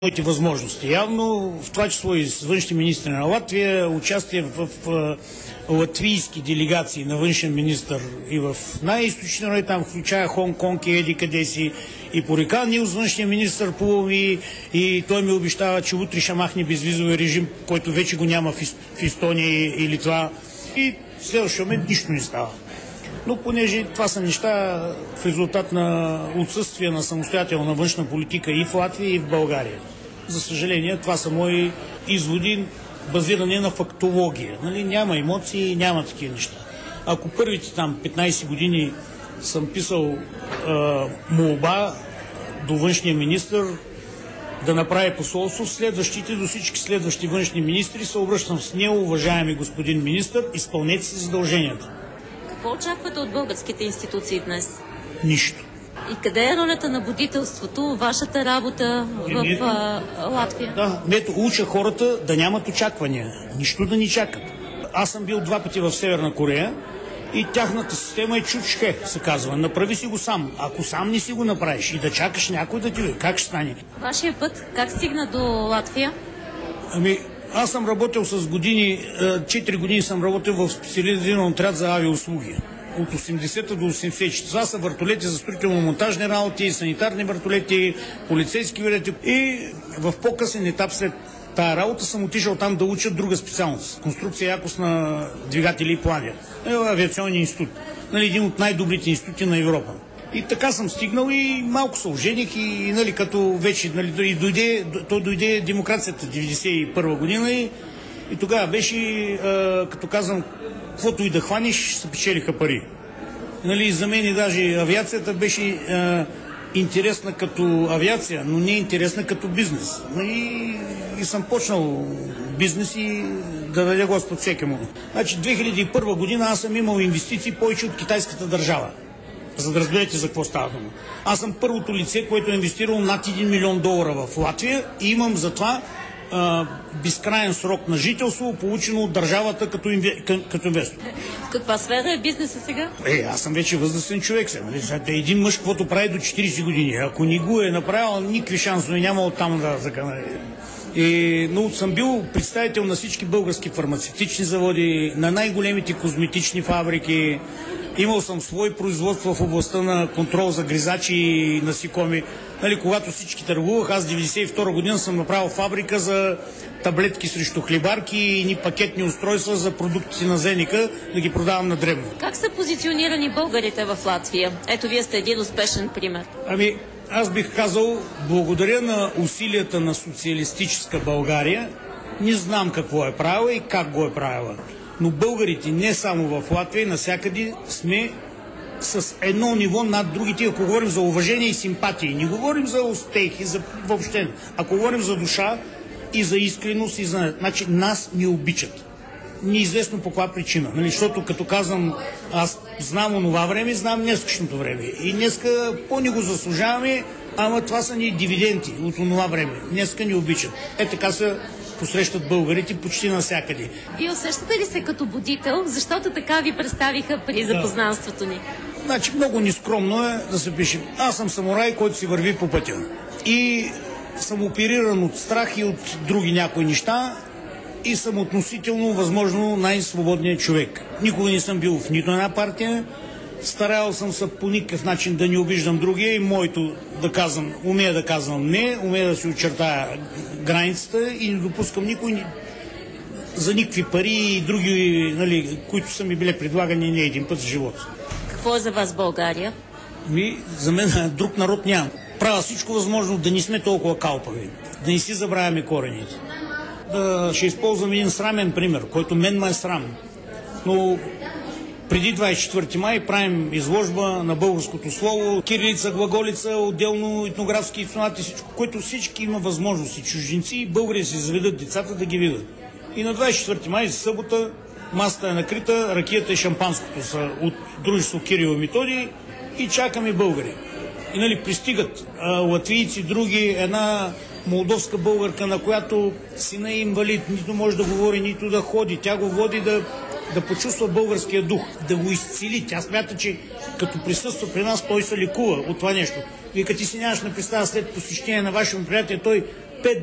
моите възможности. Явно в това число и с външни министри на Латвия, участие в латвийски делегации на външен министр и в най-източни райони, там включая Хонг-Конг и еди къде си, и пореканил с външния министр Пулови, и той ми обещава, че утре ще махне безвизовия режим, който вече го няма в Естония и Литва. И в следващия момент нищо не става. Но понеже това са неща в резултат на отсъствие на самостоятелна външна политика и в Латвия, и в България. За съжаление, това са мои изводи, базирани на фактология. Нали? Няма емоции, няма такива неща. Ако първите там 15 години съм писал молба до външния министър да направи посолство, следващите до всички следващи външни министри се обръщам с него, уважаеми господин министър, изпълнете си задълженията. Какво очаквате от българските институции днес? Нищо. И къде е ролята на будителството, вашата работа в Латвия? Да, ето уча хората да нямат очаквания, нищо да ни чакат. Аз съм бил 2 пъти в Северна Корея и тяхната система е чучхе, се казва. Направи си го сам. Ако сам не си го направиш и да чакаш някой да ти, как ще стане? Вашия път как стигна до Латвия? Аз съм работил с години, 4 години съм работил в специализиран отряд за авиауслуги. От 80-та до 84. Това са вертолети за строително-монтажни работи, санитарни вертолети, полицейски вертолети. И в по-късен етап след тая работа съм отишъл там да уча друга специалност. Конструкция и якост на двигатели и планер. Авиационния институт. Един от най-добрите институти на Европа. И така съм стигнал и малко се ожених и като вече дойде демокрацията 91 година и тогава беше, като казвам, каквото и да хванеш, се печелиха пари. За мен и даже авиацията беше интересна като авиация, но не интересна като бизнес. И съм почнал бизнес и да даде Господ всекому. Значи 2001 година аз съм имал инвестиции повече от китайската държава. За да разберете за какво става дума. Аз съм първото лице, което е инвестирало над $1 милион в Латвия и имам за това безкрайен срок на жителство, получено от държавата като инвестор. В каква сфера е бизнеса сега? Аз съм вече възрастен човек. Един мъж, каквото прави до 40 години. Ако не го е направил, никакви шансове няма оттам да закъна. Но съм бил представител на всички български фармацевтични заводи, на най-големите козметични фабрики. Имал съм свой производство в областта на контрол за гризачи и насекоми. Когато всички търгувах, аз 1992 година съм направил фабрика за таблетки срещу хлебарки и ни пакетни устройства за продуктите на Зеника, да ги продавам на дребно. Как са позиционирани българите в Латвия? Ето, вие сте един успешен пример. Аз бих казал, благодаря на усилията на социалистическа България, не знам какво е правила и как го е правила. Но българите, не само в Латвия, навсякъде сме с едно ниво над другите, ако говорим за уважение и симпатии. Не говорим за успехи, въобще. Ако говорим за душа и за искреност, значи нас ни обичат. Неизвестно по каква причина. Защото като казвам, аз знам онова време, знам днескашното време. И днеска по-не го заслужаваме, ама това са ни дивиденти от онова време. Днеска ни обичат. Така се посрещат българите почти навсякъде. Вие усещате ли се като будител, защото така ви представиха при запознанството ни? Значи много нескромно е да се пише. Аз съм самурай, който си върви по пътя. И съм опериран от страх и от други някои неща и съм относително, възможно, най-свободният човек. Никога не съм бил в нито една партия. Старал съм се по никакъв начин да не обиждам другия и моето умея да казвам не, умея да си очертая границата и не допускам никой за никакви пари и други, които са ми били предлагани не един път в живота. Какво е за вас България? За мен друг народ няма. Правя всичко възможно да не сме толкова калпави, да не си забравяме корените. Ще използвам един срамен пример, който мен ме е срам. Но преди 24 май правим изложба на българското слово, кирилица, глаголица, отделно етнографски експонати, всичко, което всички има възможности. Чужденци и българи си заведат децата да ги видят. И на 24 май, за събота, масата е накрита, ракията и шампанското са от дружество Кирил и Методий и чакаме българи. И пристигат латвийци, други, една молдовска българка, на която сина е инвалид, нито може да говори, нито да ходи. Тя го води да почувства българския дух, да го изцели. Тя смята, че като присъства при нас, той се лекува от това нещо. Вие като ти си нямаш на представа след посещение на вашето приятел, той